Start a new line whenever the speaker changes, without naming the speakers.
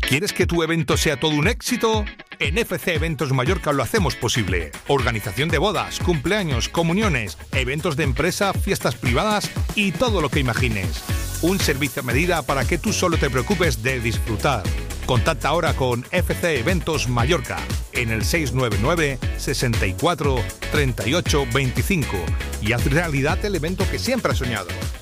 ¿Quieres que tu evento sea todo un éxito? En FC Eventos Mallorca lo hacemos posible. Organización de bodas, cumpleaños, comuniones, eventos de empresa, fiestas privadas y todo lo que imagines. Un servicio a medida para que tú solo te preocupes de disfrutar. Contacta ahora con FC Eventos Mallorca en el 699 64 38 25 y haz realidad el evento que siempre has soñado.